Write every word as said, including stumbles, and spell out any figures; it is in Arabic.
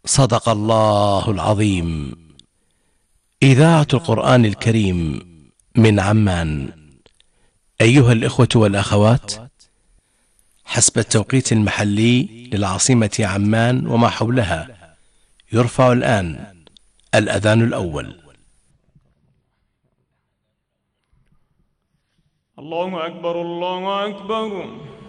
صدق الله العظيم. إذاعة القرآن الكريم من عمان. أيها الإخوة والأخوات، حسب التوقيت المحلي للعاصمة عمان وما حولها، يرفع الآن الأذان الأول. الله أكبر الله أكبر.